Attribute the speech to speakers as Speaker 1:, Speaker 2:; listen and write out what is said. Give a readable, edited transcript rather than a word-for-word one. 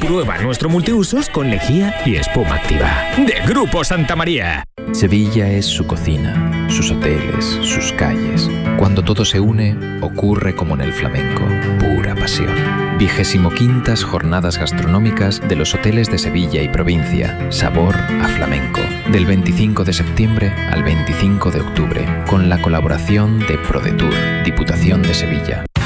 Speaker 1: Prueba nuestro multiusos con lejía y espuma activa. De Grupo Santa María.
Speaker 2: Sevilla es su cocina, sus hoteles, sus calles. Cuando todo se une, ocurre como en el flamenco, pura pasión. 25ª Jornadas Gastronómicas de los Hoteles de Sevilla y Provincia, Sabor a Flamenco, del 25 de septiembre al 25 de octubre, con la colaboración de ProDetour, Diputación de Sevilla.